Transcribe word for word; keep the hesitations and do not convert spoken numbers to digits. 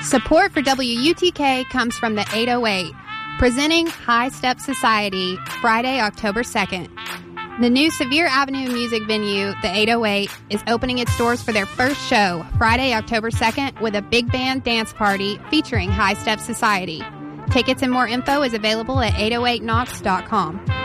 Support for W U T K comes from the eight oh eight, presenting High Step Society, Friday, October second. The new Sevier Avenue music venue, the eight oh eight, is opening its doors for their first show, Friday, October second, with a big band dance party featuring High Step Society. Tickets and more info is available at eight oh eight knox dot com.